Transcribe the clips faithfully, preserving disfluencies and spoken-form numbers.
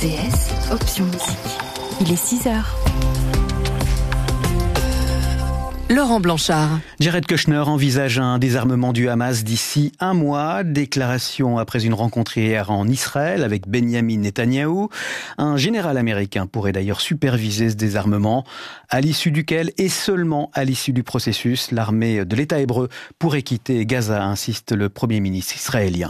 T S, option musique. Il est six heures. Laurent Blanchard. Jared Kushner envisage un désarmement du Hamas d'ici un mois. Déclaration après une rencontre hier en Israël avec Benjamin Netanyahou. Un général américain pourrait d'ailleurs superviser ce désarmement, à l'issue duquel, et seulement à l'issue du processus, l'armée de l'État hébreu pourrait quitter Gaza, insiste le Premier ministre israélien.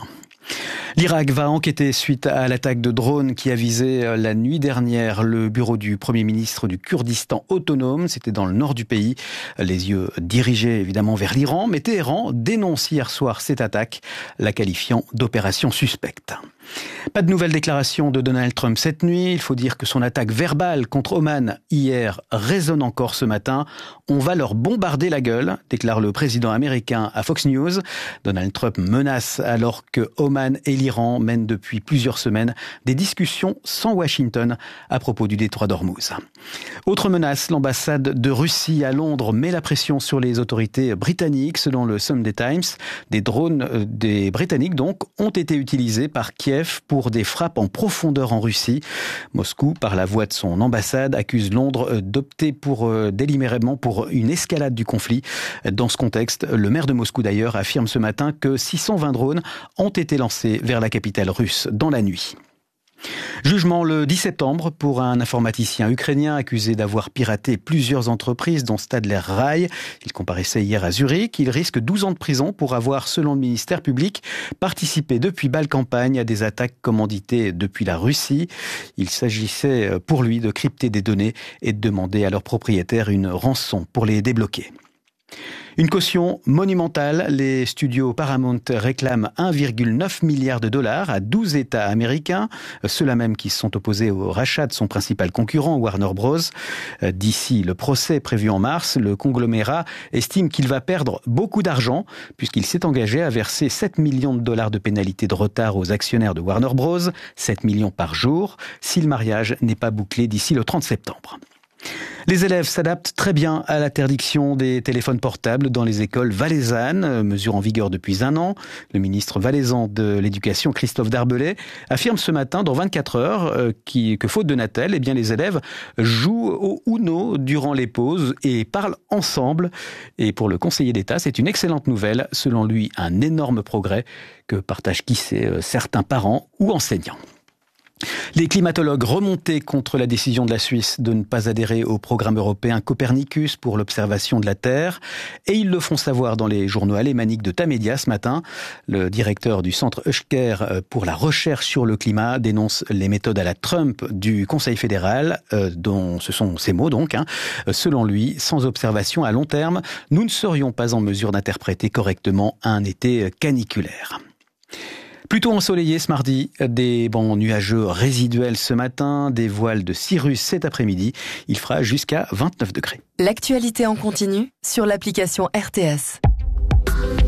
L'Irak va enquêter suite à l'attaque de drones qui a visé la nuit dernière le bureau du Premier ministre du Kurdistan autonome. C'était dans le nord du pays. Les yeux dirigés évidemment vers l'Iran, mais Téhéran dénonce hier soir cette attaque, la qualifiant d'opération suspecte. Pas de nouvelles déclarations de Donald Trump cette nuit. Il faut dire que son attaque verbale contre Oman hier résonne encore ce matin. On va leur bombarder la gueule, déclare le président américain à Fox News. Donald Trump menace alors que Oman et l'Iran mènent depuis plusieurs semaines des discussions sans Washington à propos du détroit d'Ormuz. Autre menace, l'ambassade de Russie à Londres met la pression sur les autorités britanniques. Selon le Sunday Times, des drones des Britanniques donc ont été utilisés par Kiev pour des frappes en profondeur en Russie. Moscou, par la voix de son ambassade, accuse Londres d'opter pour délibérément pour une escalade du conflit. Dans ce contexte, le maire de Moscou d'ailleurs affirme ce matin que six cent vingt drones ont été lancés vers la capitale russe dans la nuit. Jugement le dix septembre pour un informaticien ukrainien accusé d'avoir piraté plusieurs entreprises dont Stadler Rail. Il comparaissait hier à Zurich. Il risque douze ans de prison pour avoir, selon le ministère public, participé depuis Bâle-Campagne à des attaques commanditées depuis la Russie. Il s'agissait pour lui de crypter des données et de demander à leurs propriétaires une rançon pour les débloquer. Une caution monumentale. Les studios Paramount réclament un virgule neuf milliard de dollars à douze États américains, ceux-là même qui se sont opposés au rachat de son principal concurrent, Warner Bros. D'ici le procès prévu en mars, le conglomérat estime qu'il va perdre beaucoup d'argent puisqu'il s'est engagé à verser sept millions de dollars de pénalités de retard aux actionnaires de Warner Bros, sept millions par jour, si le mariage n'est pas bouclé d'ici le trente septembre. Les élèves s'adaptent très bien à l'interdiction des téléphones portables dans les écoles valaisannes, mesure en vigueur depuis un an. Le ministre valaisan de l'Éducation, Christophe Darbelay, affirme ce matin dans vingt-quatre heures euh, qui, que faute de Natel, eh bien les élèves jouent au Uno durant les pauses et parlent ensemble. Et pour le conseiller d'État, c'est une excellente nouvelle, selon lui un énorme progrès que partagent qui sait euh, certains parents ou enseignants. Les climatologues remontés contre la décision de la Suisse de ne pas adhérer au programme européen Copernicus pour l'observation de la Terre. Et ils le font savoir dans les journaux alémaniques de Tamedia ce matin. Le directeur du centre Eusker pour la recherche sur le climat dénonce les méthodes à la Trump du Conseil fédéral, euh, dont ce sont ces mots donc. Hein. Selon lui, sans observation à long terme, nous ne serions pas en mesure d'interpréter correctement un été caniculaire. Plutôt ensoleillé ce mardi, des bancs nuageux résiduels ce matin, des voiles de cirrus cet après-midi. Il fera jusqu'à vingt-neuf degrés. L'actualité en continu sur l'application R T S.